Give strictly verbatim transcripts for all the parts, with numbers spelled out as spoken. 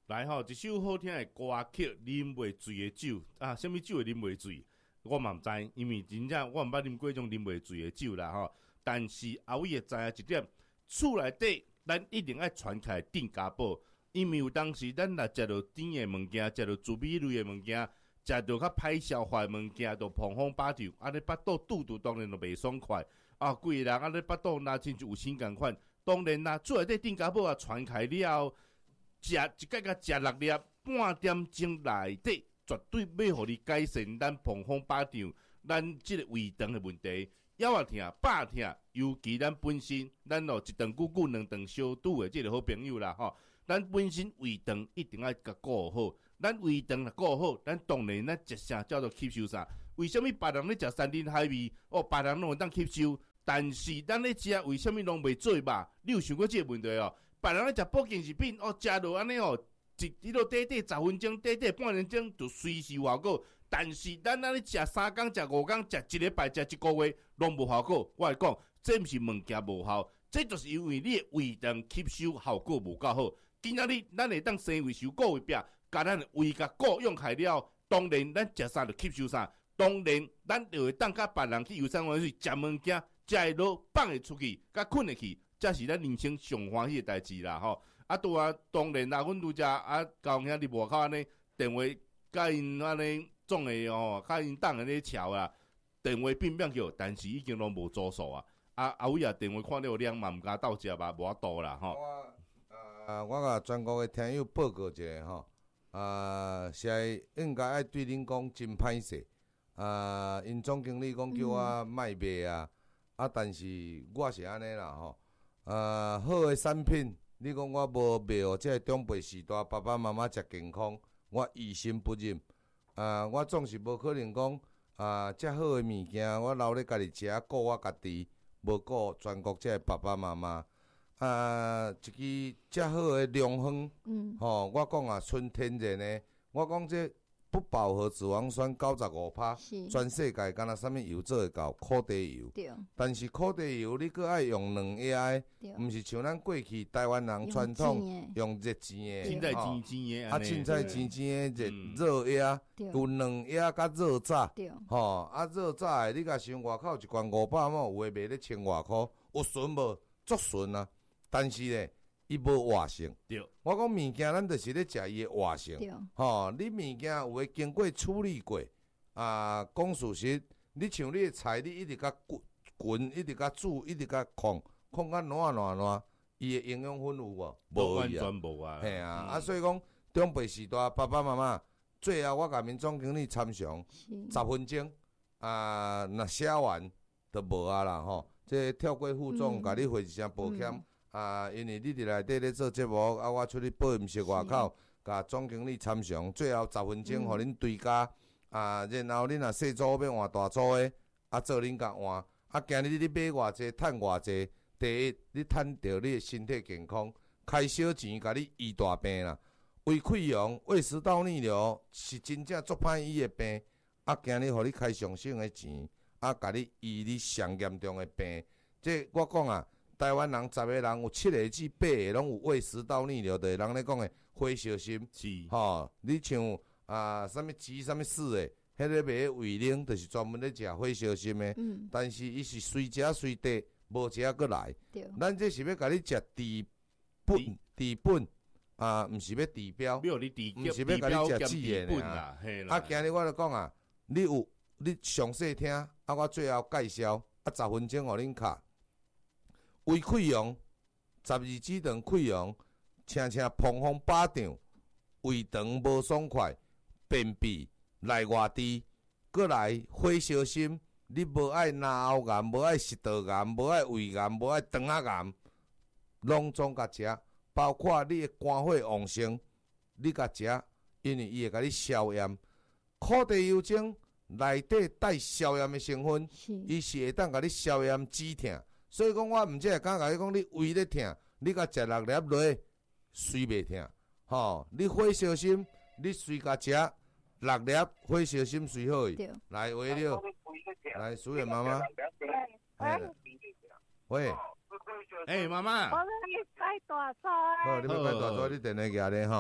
来吼，一首好听的歌曲，啉袂醉的酒啊，什么酒会啉袂醉？我嘛毋知，因为真正我毋捌啉过种啉袂醉的酒啦吼。但是阿伟会知影一点，厝内底咱一定爱传开镇家宝，因为有当时咱若食到甜的物件，食到猪尾类的物件，食到较歹消化的物件，都碰风巴掌，安尼巴肚肚肚当然就袂爽快。啊，规个人安尼巴肚若亲像有心共款，当然啦，厝内底镇家宝啊传开了，食一盖甲食六粒，半点钟内底。绝对要互你改善咱碰风巴掌，咱即个胃肠的问题，腰啊疼、饱疼，尤其咱本身，咱哦一顿久久两顿小肚的即个好朋友啦吼，咱本身胃肠一定要甲顾好，咱胃肠若顾好，咱当然咱食啥叫做吸收啥。为什么别人咧食山珍海味，哦，别人拢会当吸收，但是咱咧食为什么拢袂做吧？你有想过即个问题哦？别人咧食保健食品，哦，食落安尼哦。一一路短短十分钟，短短半分钟就随时效果。但是咱安尼食三工、食五工、食一礼拜、食一个月，拢无效果。我来讲，这毋是物件无效，这就是因为你的胃肠吸收效果无够好。今仔日咱会当生胃收顾胃壁，甲咱的胃甲顾用开了，当然咱食啥就吸收啥。当然，咱就会当甲别人去游山玩水，食物件，食会落，放会出去，甲困会去。这是咱人生上欢喜的代志啦，吼！啊，拄啊，当然啦，阮拄则啊，交兄伫外口安尼电话，甲因安尼总诶吼，甲因当安尼吵啦，电话变变叫，但是已经拢无住数啊！啊，阿伟啊，电话看到亮嘛，毋敢斗食吧，无法度啦，吼。 我呃，我甲全国诶听友报告一下吼，啊，是应该爱对恁讲真歹势，啊，因总经理讲叫我卖卖啊，啊，但是我是安尼啦吼。呃，好诶产品，你讲我无卖哦，即个长辈时代爸爸妈妈食健康，我于心不忍。啊，我总是无可能讲啊，遮好诶物件，我留咧家己食，顾我家己，无顾全国遮爸爸妈妈。啊，一支遮好诶良方，嗯，吼、哦，我讲啊，纯天然诶，我讲这不饱和脂肪酸九十五趴，全世界敢若啥物油做会到苦地油，对。但是苦地油你搁爱用两压的，毋是像咱过去台湾人传统用热钱的， 凊彩煎煎的， 啊，凊彩煎煎的热热压，有两压甲热炸，吼，啊热炸的你甲想外口一罐五百毛，有诶卖咧千外箍，有纯无？足纯啊！但是咧。伊无活性，对。我讲物件，咱就是咧食伊诶活性，吼、哦。你物件有诶经过处理过，啊，讲事实，你像你诶菜，你一直甲滚滚，一直甲煮，一直甲控控甲烂烂烂，伊诶营养分有无？无完全无啊。 嘿啊，嗯、啊，所以讲长辈时代，爸爸妈妈最后我甲民总经理参详，十分钟啊，若写完就无啊啦吼。这跳过副总，甲、嗯、你回一声抱歉。嗯啊，因为你伫内底咧做节目，啊，我出去保险室外口，甲总经理参详，最后十分钟，互恁对家，啊，然后恁若细组要换大组诶，啊，做恁甲换，啊，今日你买偌济，趁偌济，第一，你趁着你诶身体健康，开小钱，甲你医大病啦，胃溃疡、胃食道逆流是真正足歹医诶病，啊，今日互你开上省诶钱，啊，甲你医你上严重诶病，这我讲啊。台湾人十个人有七个至八个拢有胃食道逆流的人咧讲诶，火烧心是吼，你像啊啥物鸡啥物屎诶，迄个卖胃冷，就是专门咧食火烧心诶。嗯。但是伊是随食随地，无食过来。对。咱这是要甲你食治本治本啊，毋是要治标，毋是要甲你食治炎啊。啊，今日我就讲啊，你有你详细听，啊，我最后介绍啊，十分钟互恁卡。胃溃疡，十二指肠溃疡，请请碰风巴掌，胃肠无爽快，便秘来外地，过来火烧心，你无爱咽喉癌，无爱食道癌，无爱胃癌，无爱肠仔癌，拢总甲食，包括你的肝火旺盛，你甲食，因为伊会甲你消炎。苦地油精内底带消炎的成分，伊是会当甲你消炎止痛。所以讲，我毋只会敢甲你讲，你胃咧痛，你甲食六粒落，水袂痛。吼，你火烧心，你随甲食六粒，火烧心水好去。来，喂了，来，苏月妈妈。喂， 哎，妈妈。 我要改大菜。 好，你要改大菜，你电话举咧吼。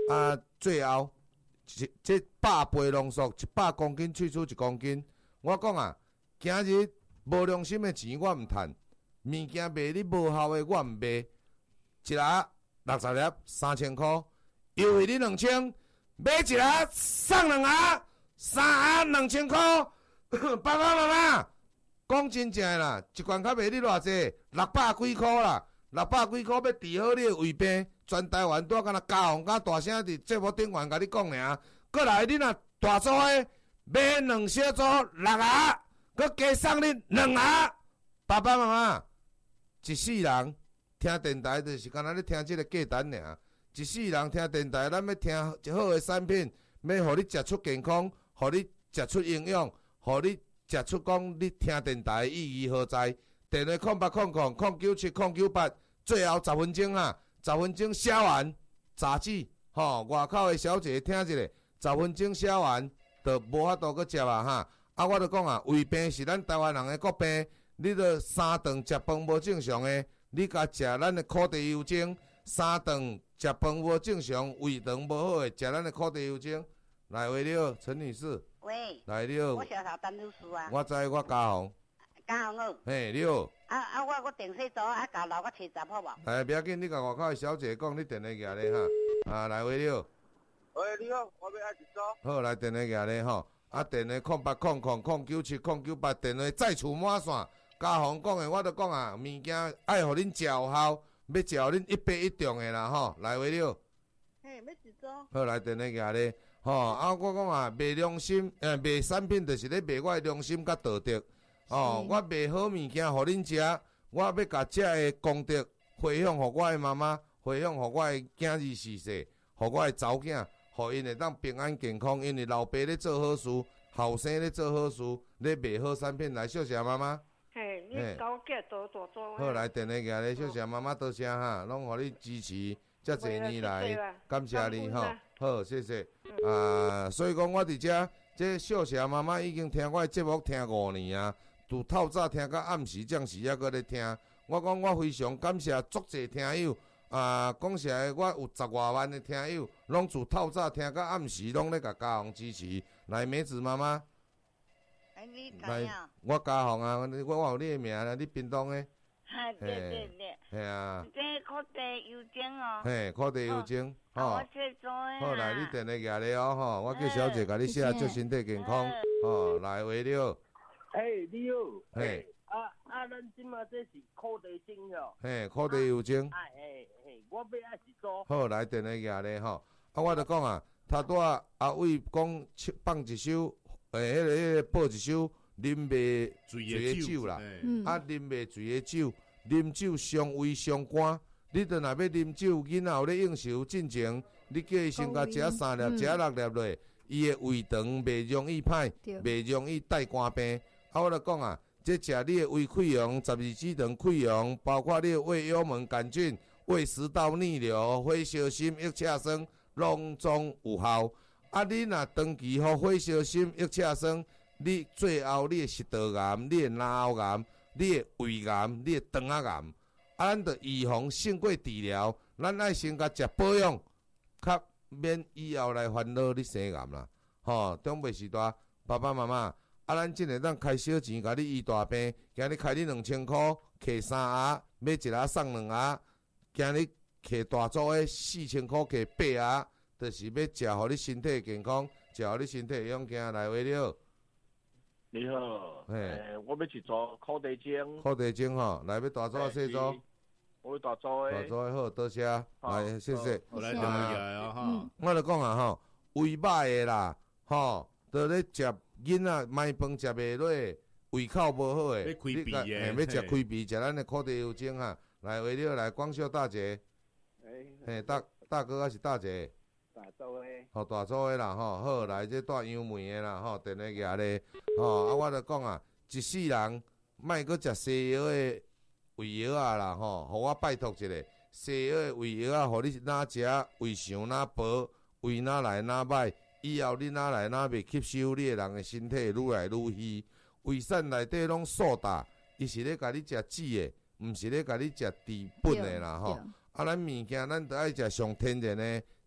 啊，最后这这百倍浓缩，一百公斤萃取一公斤。我讲啊，今日无良心的钱我毋趁，物件卖你无效的我毋卖，一盒六十粒三千箍，优惠你两千，买一盒送两盒，三盒两千箍。爸爸妈妈，讲真正的啦，一罐较卖你偌济，六百几箍啦，六百几箍要治好你的胃病，全台湾拄啊敢若嘉宏甲大声伫节目顶悬甲你讲尔。过来你若大组的买两小组六盒，佮加送你两盒。爸爸妈妈，一世人听电台就是敢若咧听即个价单尔，一世人听电台，咱要听好的产品，要互你食出健康，互你食出营养，互你食出讲你听电台的意义何在。电话空八空空空九七空九八，最后十分钟啊，十分钟写完杂志，吼、外口的小姐听一下，十分钟写完就无法度搁食啊哈。啊，我著讲啊，胃病是咱台湾人的国病，你著三顿食饭无正常的，你甲食咱的苦地油精，三顿食饭无正常，胃肠无好的，食咱的苦地油精。来，喂你好，陈女士。 喂。 来，你好。 我小头陈女士啊。 我知，我嘉宏。 嘉宏哦。 嘿，你好。 啊啊，我我电视组啊，交留我七十好无？ 来，不要紧，你甲外口的小姐讲，你电话举咧哈。啊，来，喂你好。 喂，你好，我要爱一组。 好，来电话举咧吼。啊，电话空八空空空九七空九八，电话再次满线。嘉宏讲的，我都讲啊，物件爱互恁食有效，要食互恁一百一中的啦吼。来，喂你好。 嘿，要一组。 好，来电话举咧。吼、哦，啊，我讲啊，卖良心，诶、呃，卖产品就是咧卖我的良心甲道德。哦，我卖好物件互恁食，我要甲这个功德回向互我的妈妈，回向互我的囝儿逝世，互我的查某囝，互因会当平安健康。因为老爸咧做好事，后生咧做好事，咧卖好产品。来，谢谢妈妈。 嘿，你甲我寄多多多。 好，来电话举咧，谢谢妈妈，多谢哈，拢互你支持遮侪年来，感谢你吼。好，谢谢。啊，所以讲我伫遮，这秀霞妈妈已经听我的节目听五年啊，从透早听到暗时，将时还搁咧听。我讲我非常感谢足侪听友啊，讲实在，我有十外万的听友，拢从透早听到暗时，拢咧甲嘉宏支持。来，梅子妈妈， 哎，你来，我嘉宏啊，我我有你的名啊，你屏东的。 哈，对对对。 系啊。 这苦地油精哦。 嘿，苦地油精，吼。 我写做的。 好，来，你电话举咧哦，吼，我叫小姐甲你写，祝身体健康。哦，来，喂你好。 嘿，你好。 嘿。 啊啊，咱即马这是苦地精哦。 嘿，苦地油精。 哎嘿嘿，我要爱一组。 好，来电话举咧吼。啊，我著讲啊，头拄仔阿伟讲放一首，诶，迄个迄个播一首啉袂醉的酒啦。啊，啉袂醉的酒。啉酒伤胃伤肝，你著若要啉酒，囡仔有咧应酬进前，你叫伊先甲食三粒，食六粒落，伊的胃肠袂容易歹，袂容易带肝病。啊，我著讲啊，这食你的胃溃疡、十二指肠溃疡，包括你的胃幽门杆菌、胃食道逆流、火烧心、抑车酸，拢总有效。啊，你若长期互火烧心、抑车酸，你最后你的食道癌、你的咽喉癌。你的胃癌、你的肠仔癌，啊，咱着预防胜过治疗。咱爱先甲食保养，较免以后来烦恼你生癌啦。吼，中袂时大，爸爸妈妈，啊，咱真会当开小钱甲你医大病，今日开你两千箍，摕三盒，买一盒送两盒。今日摕大组的四千箍，摕八盒，就是要食互你身体健康，食互你身体养健来为了。 你好，诶，我要去做苦地精。 苦地精吼，来要大组细组？ 我要大组诶。 大组诶好，多谢，来谢谢。 我来电话来啊哈。 我著讲啊吼，胃歹诶啦，吼，都咧食囡仔麦饭食袂落，胃口无好诶。 要开鼻诶， 要食开鼻，食咱诶苦地油精啊。来，为了来光秀大姐，嘿，大大哥还是大姐？ 大组诶， 吼大组诶啦吼，好来这带杨梅诶啦吼，电话举咧，吼啊我著讲啊，一世人莫阁食西药诶胃药啊啦吼，互我拜托一下，西药诶胃药啊，互你哪食胃肠哪薄，胃哪来哪歹，以后你哪来哪袂吸收，你诶人诶身体愈来愈虚，胃酸内底拢素大，伊是咧甲你食煮诶，毋是咧甲你食治本诶啦吼，啊咱物件咱著爱食上天然诶。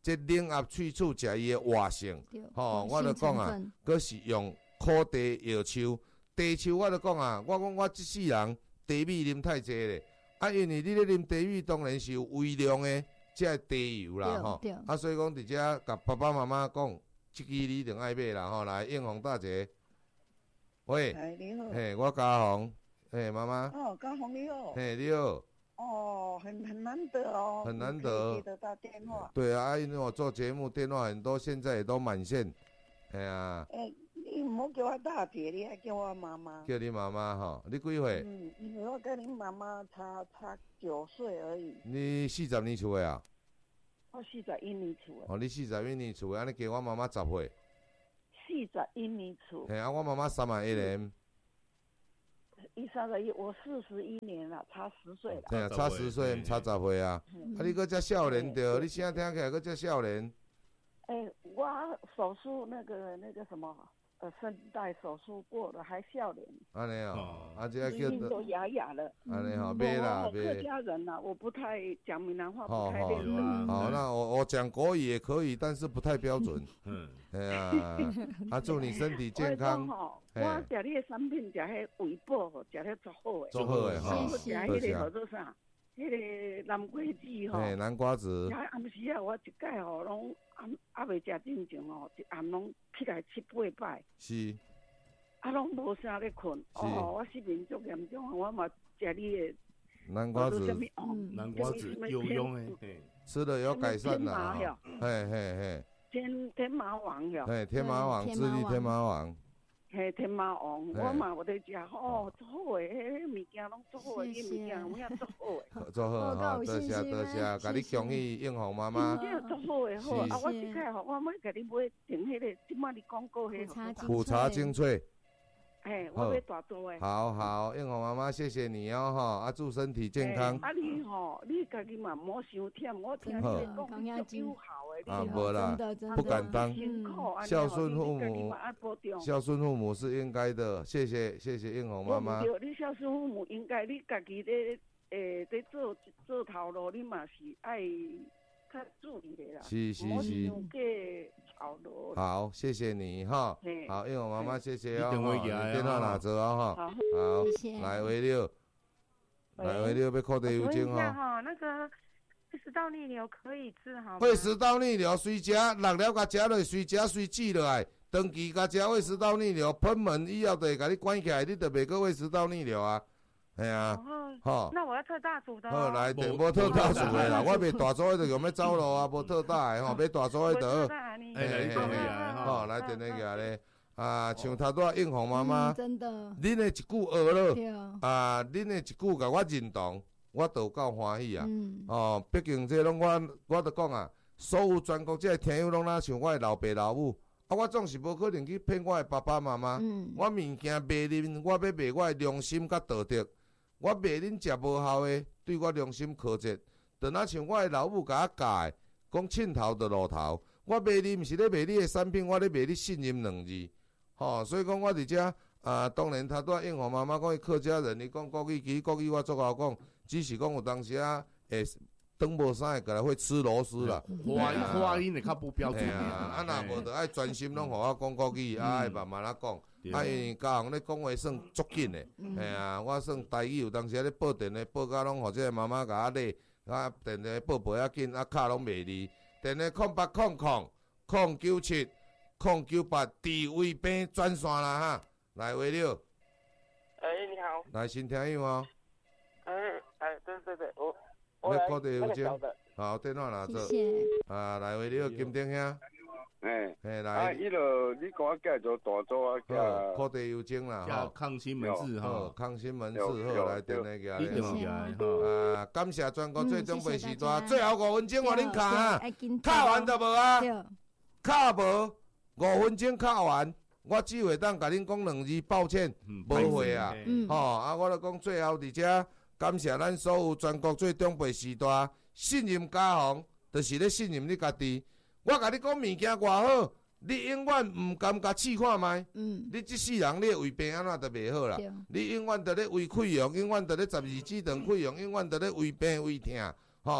这冷压喙齿食伊的活性，吼，我就讲啊，佫是用苦地药树，地树我就讲啊，我讲我即世人茶米啉太济咧，啊，因为你咧啉茶米当然是有微量的即个茶油啦，吼，啊，所以讲伫遮甲爸爸妈妈讲，即支你一定爱买啦，吼，来应红大姐，喂， 哎，你好， 嘿，我嘉宏，嘿，妈妈， 哦，嘉宏你好， 嘿，你好。 哦，很很难得哦， 很难得接得到电话。 对啊，因为我做节目电话很多，现在也都满线。哎呀， 哎、欸，你唔好叫我大姐，你还叫我妈妈。 叫你妈妈哈，你几岁？ 嗯，因为我跟你妈妈差差九岁而已。 你四十年厝的啊？ 我四十一年厝的。 哦，你四十一年厝的，安尼加我妈妈十岁。 四十一年厝。 嘿啊，我妈妈三十一年。 一三十一，我四十一年了，差十岁了。 对啊，差十岁，差十岁啊！啊，你搁遮少年着，你声听起来搁遮少年。 哎，我手术那个那个什么，呃，声带手术过了，还少年。 安尼哦，啊，这叫做都哑哑了。 安尼吼，别啦，别。 客家人呐，我不太讲闽南话，不太练声。 好，那我我讲国语也可以，但是不太标准。嗯。哎呀，啊，祝你身体健康。 我食你的产品，食迄胃宝吼，食得足好诶。 足好诶吼。 我食迄个叫做啥？迄个南瓜子吼。 嘿，南瓜子。 食暗时啊，我一摆吼，拢暗暗未食进前吼，一暗拢起来七八摆。 是。 啊，拢无啥咧困。哦，我失眠足严重，我嘛食你的。 南瓜子。 南瓜子有用诶。 吃了有改善啦。嘿嘿嘿。 天天麻王哟。 嘿，天麻王，智利天麻王。 嘿，天麻王，我嘛有在食，哦，足好诶，迄物件拢足好诶，迄物件有影足好诶。 足好哈，多谢多谢，甲你恭喜应红妈妈。 物件足好诶，好啊！我即摆吼，我要甲你买订迄个，即摆你广告迄个。苦茶精粹。 哎，我要大做诶。 好好，应红妈妈，谢谢你哦，哈，啊，祝身体健康。 啊，你吼，你家己嘛莫伤忝，我听你讲你足友好诶。 啊，无啦，不敢当。孝顺父母，孝顺父母是应该的。谢谢，谢谢应红妈妈。 对，你孝顺父母应该，你家己咧，诶，在做做头路，你嘛是爱较注意的啦。 是是是。好，谢谢你哈。好，应红妈妈，谢谢哦。电话拿着哦哈。好，来维六，来维六，要靠地油精哈。那个。胃食道逆流可以治好吗？ 胃食道逆流随食，落了甲食落，随食随止落来。长期甲食胃食道逆流，喷门以后就会甲你关起来，你就袂个胃食道逆流啊。系啊， 吼。那我要特大组的。 好，来，无特大组的啦，我袂大组的就用要走路啊，无特大的吼，要大组的就好。 哎，来电话吼，来电话个咧。啊，像头拄啊应红妈妈， 真的， 恁的一句学了，啊，恁的一句甲我认同。我都够欢喜啊！嗯、哦，毕竟这拢我，我都讲啊，所有全国这听友拢若像我的老爸老母，啊，我总是无可能去骗我的爸爸妈妈。嗯、我物件卖恁，我要卖我的良心甲道德。我卖恁食无效的，对我良心苛责。就若像我的老母甲我教的，讲凊头就露头。我卖你毋是咧卖你的产品，我咧卖你信任两字。吼、哦，所以讲我伫遮啊，当然头拄啊应红妈妈讲伊客家人，伊讲国语，其实国语我足好讲。只是讲有当时啊，会当无啥会过来会吃螺丝啦， 发音发音会较不标准。 啊，若无就爱专心拢互我讲国语，啊，爱慢慢仔讲。啊，因为嘉宏咧讲话算足紧诶，嘿啊，我算台语有当时咧报电咧报到拢，或者妈妈甲我咧，啊，电咧报袂要紧，啊，卡拢袂离。电咧空八空空空九七空九八，地位变转线啦哈，来维六。 哎，你好。 来新听友哦。 嗯，哎，对对对，我我来那个小的。 好，电话拿着。 谢谢。 啊，来为你个金鼎兄。 哎， 哎来。 啊，伊落你讲我介做大做啊， 叫靠地油精啦， 哈。康心门市哈， 康心门市好来电那个。 你电话哈。 啊，感谢全国最准备时段，最后五分钟我恁卡啊，卡完就无啊？卡无，五分钟卡完。我只会当甲恁讲两字，抱歉，无会啊。吼、哦，啊，我咧讲最后伫遮。感谢咱所有全国最长辈时代信任嘉宏，就是咧信任你家己。我甲你讲物件偌好，你永远毋甘甲试看卖。嗯，你即世人你胃病安怎都袂好啦。你永遠伫咧胃溃疡，永遠伫咧十二指肠溃疡，永遠伫咧胃病胃痛。吼、哦，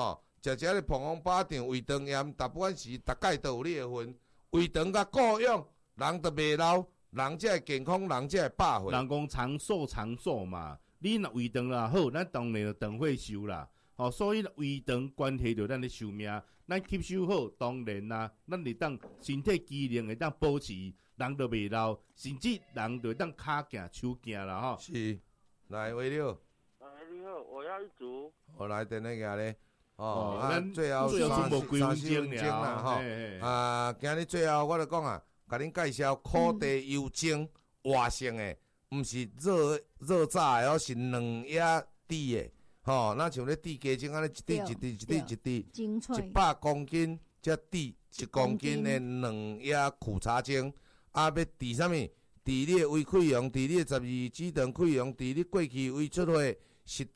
食食咧膀胱饱胀、胃肠炎，逐不管时，逐届都有你的份。胃肠甲顾养，人就袂老，人才会健康，人才会百岁。 人讲长寿长寿嘛，你若胃肠啦好，咱当然就长岁寿啦。哦，所以胃肠关系到咱的寿命，咱吸收好，当然啦，咱会当身体机能会当保持，人就袂老，甚至人就会当骹行手行啦吼。 是，来为了。 哎，你好，我要一组。 我来电那个咧。哦， 咱啊，最后最后三剩无几分三四分钟钟啦，吼。啊，今日最后我就讲啊，甲恁介绍苦茶油精活性的，毋是热热炸的，哦，是两叶滴的，吼。那像咧滴鸡精安尼，一滴一滴一滴一滴，一百公斤才滴一公斤的两叶苦茶精。啊，要滴啥物？滴你的胃溃疡，滴你的十二指肠溃疡，滴你过去胃出血。